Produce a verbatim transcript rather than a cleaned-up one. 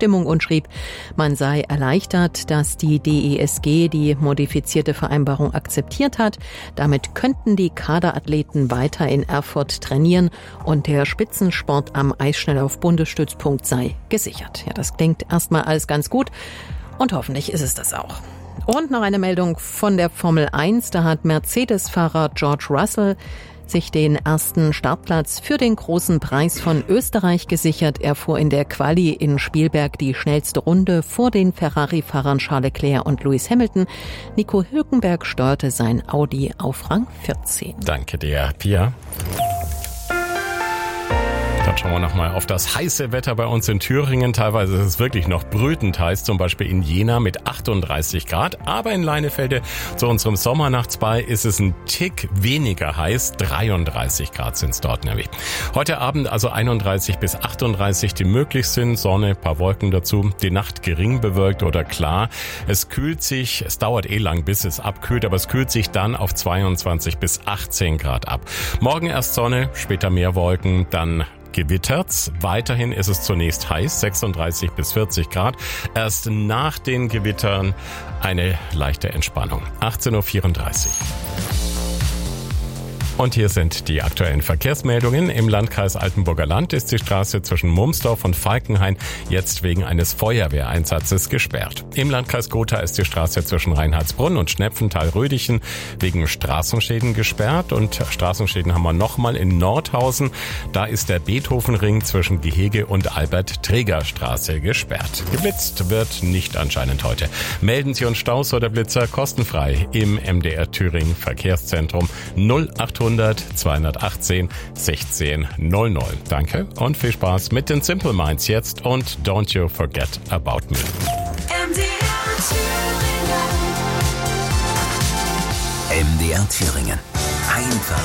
Stimmung und schrieb, man sei erleichtert, dass die D E S G die modifizierte Vereinbarung akzeptiert hat. Damit könnten die Kaderathleten weiter in Erfurt trainieren und der Spitzensport am Eisschnelllauf-Bundesstützpunkt sei gesichert. Ja, das klingt erstmal alles ganz gut und hoffentlich ist es das auch. Und noch eine Meldung von der Formel eins. Da hat Mercedes-Fahrer George Russell sich den ersten Startplatz für den großen Preis von Österreich gesichert. Er fuhr in der Quali in Spielberg die schnellste Runde vor den Ferrari-Fahrern Charles Leclerc und Lewis Hamilton. Nico Hülkenberg steuerte sein Audi auf Rang vierzehn. Danke dir, Pia. Dann schauen wir nochmal auf das heiße Wetter bei uns in Thüringen. Teilweise ist es wirklich noch brütend heiß, zum Beispiel in Jena mit achtunddreißig Grad. Aber in Leinefelde zu unserem Sommernachtsball ist es ein Tick weniger heiß. dreiunddreißig Grad sind es dort nämlich. Heute Abend also einunddreißig bis achtunddreißig, die möglich sind. Sonne, paar Wolken dazu. Die Nacht gering bewölkt oder klar. Es kühlt sich, es dauert eh lang, bis es abkühlt, aber es kühlt sich dann auf zweiundzwanzig bis achtzehn Grad ab. Morgen erst Sonne, später mehr Wolken, dann gewittert's. Weiterhin ist es zunächst heiß, sechsunddreißig bis vierzig Grad. Erst nach den Gewittern eine leichte Entspannung. achtzehn Uhr vierunddreißig. Und hier sind die aktuellen Verkehrsmeldungen. Im Landkreis Altenburger Land ist die Straße zwischen Mumsdorf und Falkenhain jetzt wegen eines Feuerwehreinsatzes gesperrt. Im Landkreis Gotha ist die Straße zwischen Reinhardsbrunn und Schnepfenthal-Rödichen wegen Straßenschäden gesperrt. Und Straßenschäden haben wir nochmal in Nordhausen. Da ist der Beethovenring zwischen Gehege und Albert-Träger-Straße gesperrt. Geblitzt wird nicht anscheinend heute. Melden Sie uns Staus oder Blitzer kostenfrei im M D R Thüringen Verkehrszentrum null acht hundert zweihundertachtzehn sechzehn null null. Danke und viel Spaß mit den Simple Minds jetzt und Don't You Forget About Me. M D R Thüringen. M D R Thüringen. Einfach